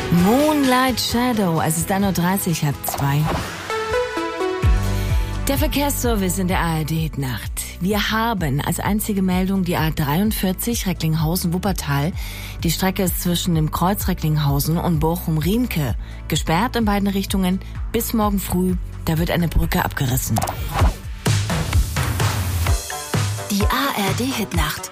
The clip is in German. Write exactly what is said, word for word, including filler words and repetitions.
Moonlight Shadow, es ist ein Uhr dreißig, halb zwei. Der Verkehrsservice in der A R D-Nacht. Wir haben als einzige Meldung die A dreiundvierzig Recklinghausen-Wuppertal. Die Strecke ist zwischen dem Kreuz Recklinghausen und Bochum-Riemke gesperrt in beiden Richtungen bis morgen früh. Da wird eine Brücke abgerissen. Die A R D-Hitnacht.